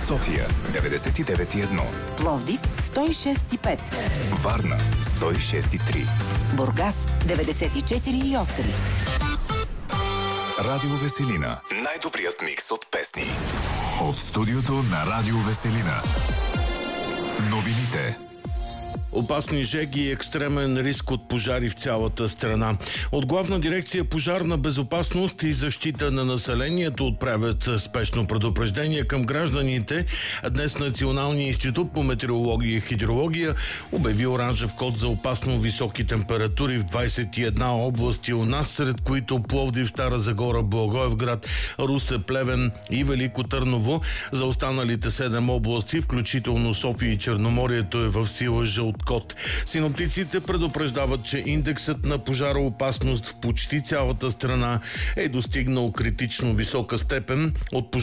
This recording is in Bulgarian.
София 99,1, Пловдив 106,5, Варна 106,3, Бургас 94,8. Радио Веселина. Най-добрият микс от песни. От студиото на Радио Веселина. Новините. Опасни жеги и екстремен риск от пожари в цялата страна. От Главна дирекция пожарна безопасност и защита на населението отправят спешно предупреждение към гражданите. Днес Националният институт по метеорология и хидрология обяви оранжев код за опасно високи температури в 21 области у нас, сред които Пловдив, Стара Загора, Благоевград, Русе, Плевен и Велико Търново. За останалите 7 области, включително София и Черноморието, е в сила жълт код. Синоптиците предупреждават, че индексът на пожароопасност в почти цялата страна е достигнал критично висока степен. От